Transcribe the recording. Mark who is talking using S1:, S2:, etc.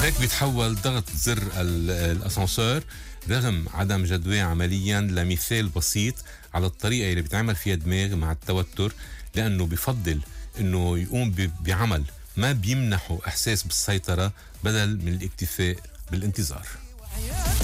S1: هيك بيتحول ضغط زر الأسانسور رغم عدم جدواه عمليا لمثال بسيط على الطريقة اللي بيتعمل فيها الدماغ مع التوتر، لأنه بفضل أنه يقوم بعمل ما بيمنحه إحساس بالسيطرة بدل من الاكتفاء بالانتظار.